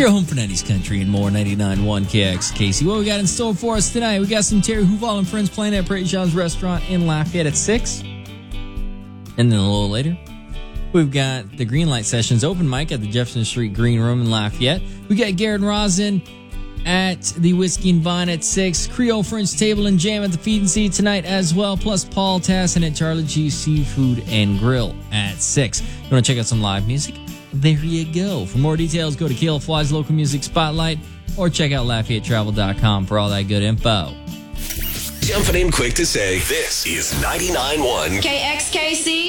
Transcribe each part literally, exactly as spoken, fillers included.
Your home for nineties country and more, ninety-nine point one K X K C. What we got in store for us tonight? We got some Terry Hooval and friends playing at Prairie John's Restaurant in Lafayette at six. And then a little later, we've got the Greenlight Sessions open mic at the Jefferson Street Green Room in Lafayette. We got Garrett and Rosin at the Whiskey and Vine at six. Creole French Table and Jam at the Feed and Seed tonight as well. Plus Paul Tassin at Charlie G's Seafood and Grill at six. You want to check out some live music? There you go. For more details, go to K L F Y's Local Music Spotlight or check out Lafayette Travel dot com for all that good info. Jumping in quick to say, this is ninety-nine point one K X K C.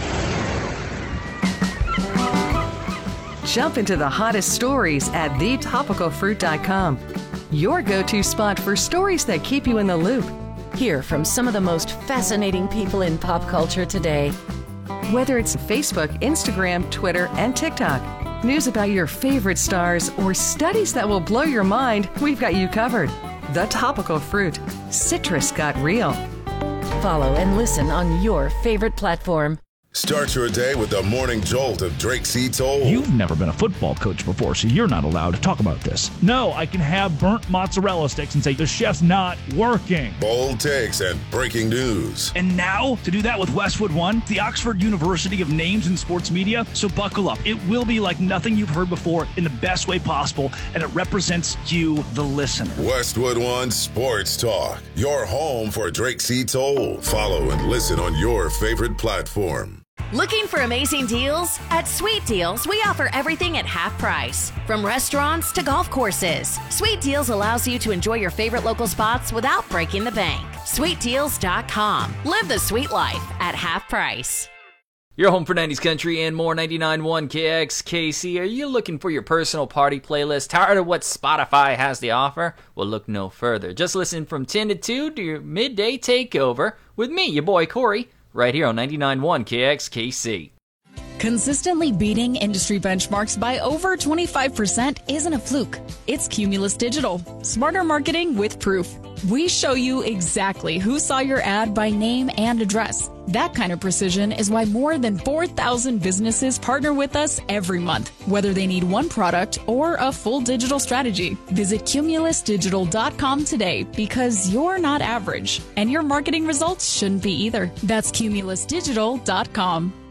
Jump into the hottest stories at the topical fruit dot com. Your go-to spot for stories that keep you in the loop. Hear from some of the most fascinating people in pop culture today. Whether it's Facebook, Instagram, Twitter, and TikTok, news about your favorite stars, or studies that will blow your mind, we've got you covered. The Topical Fruit. Citrus got real. Follow and listen on your favorite platform. Start your day with the morning jolt of Drake C. Toll. You've never been a football coach before, so you're not allowed to talk about this. No, I can have burnt mozzarella sticks and say the chef's not working. Bold takes and breaking news. And now, to do that with Westwood One, the Oxford University of Names in Sports Media. So buckle up. It will be like nothing you've heard before in the best way possible, and it represents you, the listener. Westwood One Sports Talk. Your home for Drake C. Toll. Follow and listen on your favorite platform. Looking for amazing deals? At Sweet Deals, we offer everything at half price. From restaurants to golf courses, Sweet Deals allows you to enjoy your favorite local spots without breaking the bank. sweet deals dot com. Live the sweet life at half price. Your home for nineties country and more, ninety-nine point one K X K C. Are you looking for your personal party playlist? Tired of what Spotify has to offer? Well, look no further. Just listen from ten to two to your midday takeover with me, your boy Corey, right here on ninety-nine point one K X K C. Consistently beating industry benchmarks by over twenty-five percent isn't a fluke. It's Cumulus Digital. Smarter marketing with proof. We show you exactly who saw your ad by name and address. That kind of precision is why more than four thousand businesses partner with us every month, whether they need one product or a full digital strategy. Visit Cumulus Digital dot com today because you're not average, and your marketing results shouldn't be either. That's Cumulus Digital dot com.